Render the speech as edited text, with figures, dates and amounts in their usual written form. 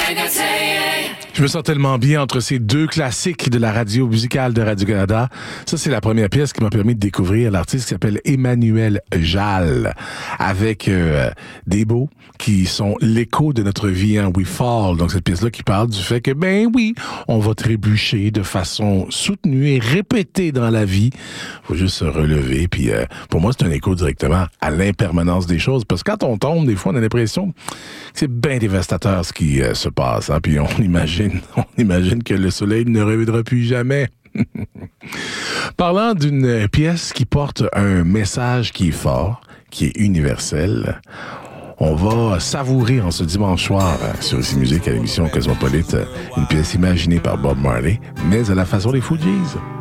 Je me sens tellement bien entre ces deux classiques de la radio musicale de Radio-Canada. Ça, c'est la première pièce qui m'a permis de découvrir l'artiste qui s'appelle Emmanuel Jal, avec des mots qui sont l'écho de notre vie en We Fall. Donc, cette pièce-là qui parle du fait que, ben oui, on va trébucher de façon soutenue et répétée dans la vie. Faut juste se relever. Puis, pour moi, c'est un écho directement à l'impermanence des choses. Parce que quand on tombe, des fois, on a l'impression que c'est bien dévastateur ce qui se passe. Hein? Puis, on imagine que le soleil ne reviendra plus jamais. Parlant d'une pièce qui porte un message qui est fort, qui est universel, on va savourer en ce dimanche soir sur ici Musique à l'émission Cosmopolite une pièce imaginée par Bob Marley, mais à la façon des Fugees.